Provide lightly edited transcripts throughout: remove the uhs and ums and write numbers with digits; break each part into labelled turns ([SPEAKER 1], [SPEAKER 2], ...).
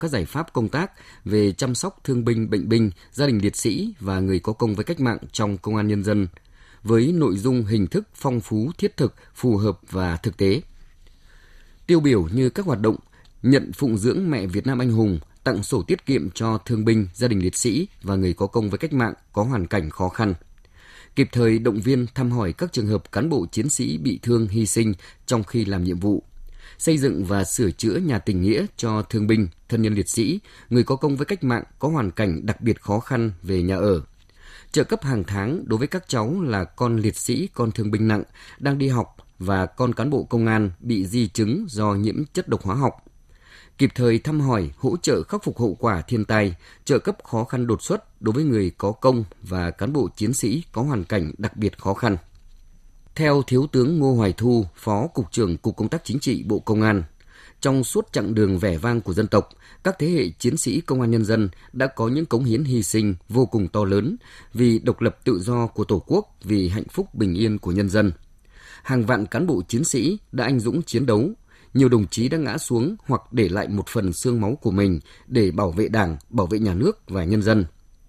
[SPEAKER 1] các giải pháp công tác về chăm sóc thương binh, bệnh binh, gia đình liệt sĩ và người có công với cách mạng trong Công an Nhân dân, với nội dung hình thức phong phú, thiết thực, phù hợp và thực tế. Tiêu biểu như các hoạt động nhận phụng dưỡng mẹ Việt Nam anh hùng, tặng sổ tiết kiệm cho thương binh, gia đình liệt sĩ và người có công với cách mạng có hoàn cảnh khó khăn. Kịp thời động viên thăm hỏi các trường hợp cán bộ chiến sĩ bị thương hy sinh trong khi làm nhiệm vụ, xây dựng và sửa chữa nhà tình nghĩa cho thương binh, thân nhân liệt sĩ, người có công với cách mạng có hoàn cảnh đặc biệt khó khăn về nhà ở, trợ cấp hàng tháng đối với các cháu là con liệt sĩ, con thương binh nặng đang đi học và con cán bộ công an bị di chứng do nhiễm chất độc hóa học. Kịp thời thăm hỏi, hỗ trợ khắc phục hậu quả thiên tai, trợ cấp khó khăn đột xuất đối với người có công và cán bộ chiến sĩ có hoàn cảnh đặc biệt khó khăn. Theo Thiếu tướng Ngô Hoài Thu, Phó Cục trưởng Cục Công tác Chính trị Bộ Công an, trong suốt chặng đường vẻ vang của dân tộc, các thế hệ chiến sĩ Công an Nhân dân đã có những cống hiến hy sinh vô cùng to lớn vì độc lập tự do của Tổ quốc, vì hạnh phúc bình yên của nhân dân. Hàng vạn cán bộ chiến sĩ đã anh dũng chiến đấu, nhiều đồng chí đã ngã xuống hoặc để lại một phần xương máu của mình để bảo vệ Đảng, bảo vệ nhà nước và nhân dân.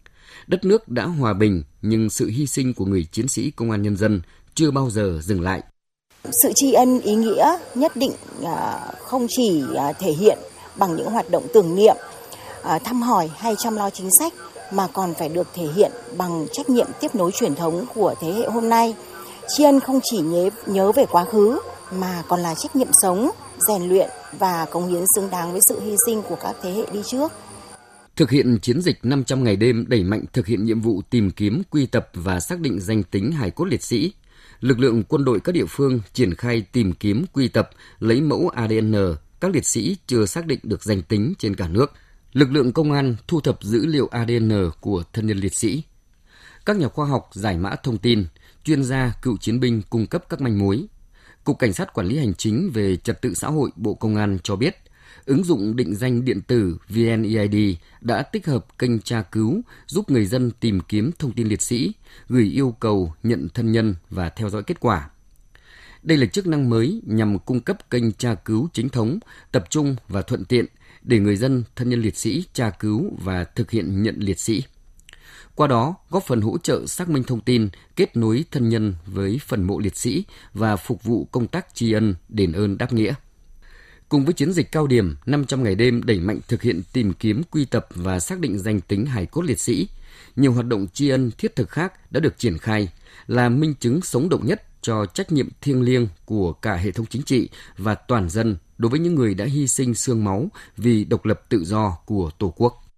[SPEAKER 1] Đất nước đã hòa bình, nhưng sự hy sinh của người chiến sĩ Công an Nhân dân chưa bao giờ dừng lại.
[SPEAKER 2] Sự tri ân ý nghĩa nhất định không chỉ thể hiện bằng những hoạt động tưởng niệm, thăm hỏi hay chăm lo chính sách, mà còn phải được thể hiện bằng trách nhiệm tiếp nối truyền thống của thế hệ hôm nay. Tri ân không chỉ nhớ về quá khứ, mà còn là trách nhiệm sống, rèn luyện và cống hiến xứng đáng với sự hy sinh của các thế hệ đi trước.
[SPEAKER 1] Thực hiện chiến dịch 500 ngày đêm đẩy mạnh thực hiện nhiệm vụ tìm kiếm, quy tập và xác định danh tính hài cốt liệt sĩ, lực lượng quân đội các địa phương triển khai tìm kiếm, quy tập, lấy mẫu ADN các liệt sĩ chưa xác định được danh tính trên cả nước. Lực lượng công an thu thập dữ liệu ADN của thân nhân liệt sĩ. Các nhà khoa học giải mã thông tin, chuyên gia cựu chiến binh cung cấp các manh mối. Cục Cảnh sát Quản lý Hành chính về Trật tự xã hội Bộ Công an cho biết, ứng dụng định danh điện tử VNeID đã tích hợp kênh tra cứu giúp người dân tìm kiếm thông tin liệt sĩ, gửi yêu cầu nhận thân nhân và theo dõi kết quả. Đây là chức năng mới nhằm cung cấp kênh tra cứu chính thống, tập trung và thuận tiện để người dân, thân nhân liệt sĩ tra cứu và thực hiện nhận liệt sĩ. Qua đó, góp phần hỗ trợ xác minh thông tin, kết nối thân nhân với phần mộ liệt sĩ và phục vụ công tác tri ân, đền ơn đáp nghĩa. Cùng với chiến dịch cao điểm 500 ngày đêm đẩy mạnh thực hiện tìm kiếm, quy tập và xác định danh tính hài cốt liệt sĩ, nhiều hoạt động tri ân thiết thực khác đã được triển khai, là minh chứng sống động nhất cho trách nhiệm thiêng liêng của cả hệ thống chính trị và toàn dân đối với những người đã hy sinh xương máu vì độc lập tự do của Tổ quốc.